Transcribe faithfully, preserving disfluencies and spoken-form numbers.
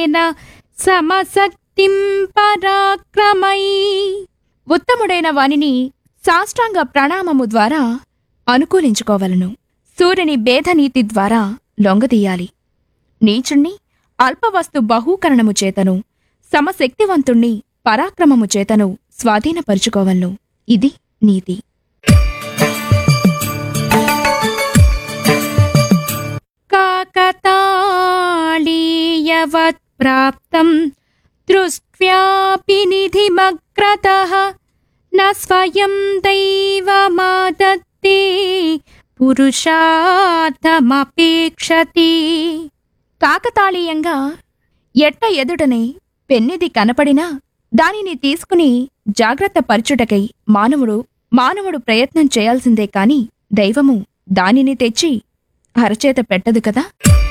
సమర్థయేన సమశక్తిం పరాక్రమై. ఉత్తముడైన వానిని సాష్టాంగ ప్రణామము ద్వారా అనుకూలించుకోవలను. సూర్యుని భేదనీతి ద్వారా లొంగదీయాలి. నీచుణ్ణి అల్పవస్తు బహూకరణము చేతను, సమశక్తివంతుణ్ణి పరాక్రమము చేతను స్వాధీనపరుచుకోవలను. ఇది నీతి. కాకతాళీయవత్ ప్రాప్తం దృష్ట్వ్యాపి నిధిమగ్రతః న స్వయం దైవమాదత్తే పురుషార్థమపేక్షతి. కాకతాళీయంగా ఎట్ట ఎదుటనే పెన్నిది కనపడినా దానిని తీసుకుని జాగ్రత్త పరచుటకై మానవుడు మానవుడు ప్రయత్నం చేయాల్సిందే కాని దైవము దానిని తెచ్చి అరచేత పెట్టదు కదా.